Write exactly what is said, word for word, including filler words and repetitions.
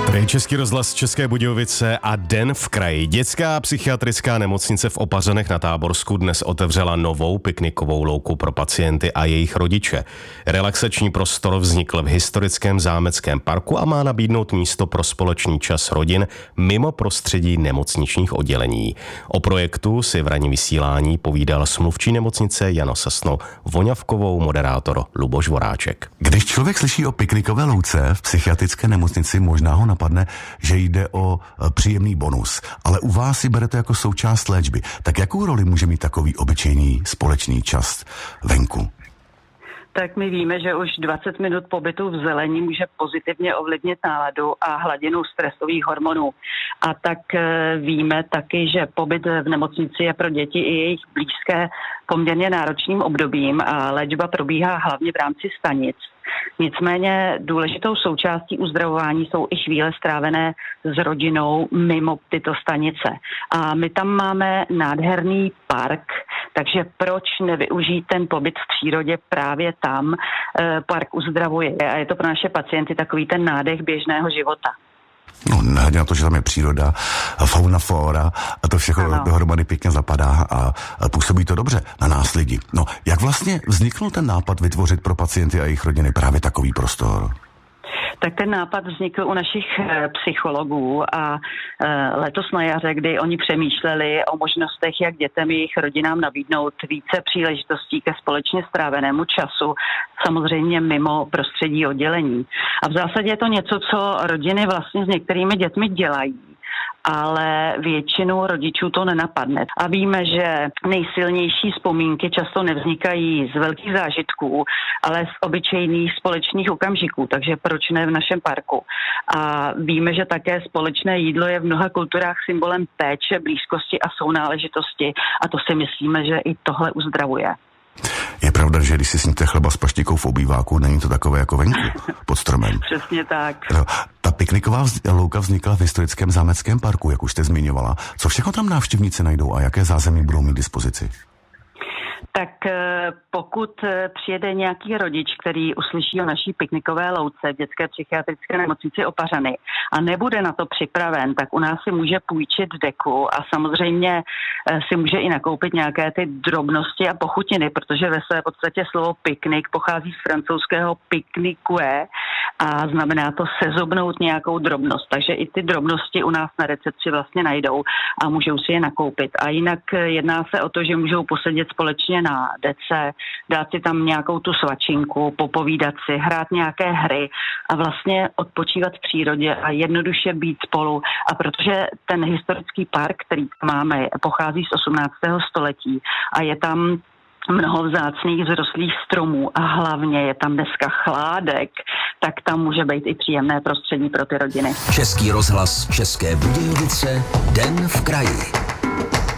Tady je Český rozhlas České Budějovice a Den v kraji. Dětská psychiatrická nemocnice v Opařanech na Táborsku dnes otevřela novou piknikovou louku pro pacienty a jejich rodiče. Relaxační prostor vznikl v historickém zámeckém parku a má nabídnout místo pro společný čas rodin mimo prostředí nemocničních oddělení. O projektu si v ranní vysílání povídal smluvčí nemocnice Jano Sasno Voňavkovou moderátor Luboš Voráček. Když člověk slyší o piknikové louce v psychiatrické nemocnici, možná ho napadne, že jde o příjemný bonus, ale u vás si berete jako součást léčby. Tak jakou roli může mít takový obyčejný společný čas venku? Tak my víme, že už dvacet minut pobytu v zelení může pozitivně ovlivnit náladu a hladinu stresových hormonů. A tak víme taky, že pobyt v nemocnici je pro děti i jejich blízké poměrně náročným obdobím a léčba probíhá hlavně v rámci stanic. Nicméně důležitou součástí uzdravování jsou i chvíle strávené s rodinou mimo tyto stanice. A my tam máme nádherný park, takže proč nevyužít ten pobyt v přírodě právě tam? Park uzdravuje a je to pro naše pacienty takový ten nádech běžného života. No, nehledě na to, že tam je příroda, fauna, flora a to všechno ano. dohromady pěkně zapadá a působí to dobře na nás lidi. No, jak vlastně vznikl ten nápad vytvořit pro pacienty a jejich rodiny právě takový prostor? Tak ten nápad vznikl u našich psychologů a letos na jaře, kdy oni přemýšleli o možnostech, jak dětem i jejich rodinám nabídnout více příležitostí ke společně strávenému času, samozřejmě mimo prostředí oddělení. A v zásadě je to něco, co rodiny vlastně s některými dětmi dělají, ale většinu rodičů to nenapadne. A víme, že nejsilnější vzpomínky často nevznikají z velkých zážitků, ale z obyčejných společných okamžiků, takže proč ne v našem parku. A víme, že také společné jídlo je v mnoha kulturách symbolem péče, blízkosti a sounáležitosti a to si myslíme, že i tohle uzdravuje. Je pravda, že když si sníte chleba s paštikou v obýváku, není to takové jako venku pod stromem. Přesně tak. No, ta pikniková vz- louka vznikla v historickém zámeckém parku, jak už jste zmiňovala. Co všechno tam návštěvníci najdou a jaké zázemí budou mít dispozici? Tak pokud přijede nějaký rodič, který uslyší o naší piknikové louce v dětské psychiatrické nemocnici Opařany a nebude na to připraven, tak u nás si může půjčit deku a samozřejmě si může i nakoupit nějaké ty drobnosti a pochutiny, protože ve své podstatě slovo piknik pochází z francouzského pique a znamená to sezobnout nějakou drobnost. Takže i ty drobnosti u nás na recepci vlastně najdou a můžou si je nakoupit. A jinak jedná se o to, že můžou posedět společně na dece, dát si tam nějakou tu svačinku, popovídat si, hrát nějaké hry a vlastně odpočívat v přírodě a jednoduše být spolu. A protože ten historický park, který máme, pochází z osmnáctého století a je tam mnoho vzácných vzrostlých stromů a hlavně je tam dneska chládek, tak tam může být i příjemné prostředí pro ty rodiny. Český rozhlas České Budějovice, Den v kraji.